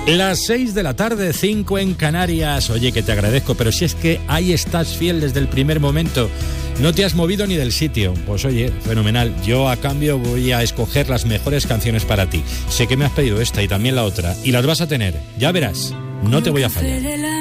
Las 6 de la tarde, 5 en Canarias. Oye, que te agradezco, pero si es que ahí estás fiel desde el primer momento. No te has movido ni del sitio. Pues oye, fenomenal. Yo a cambio voy a escoger las mejores canciones para ti. Sé que me has pedido esta y también la otra. Y las vas a tener. Ya verás. No te voy a fallar.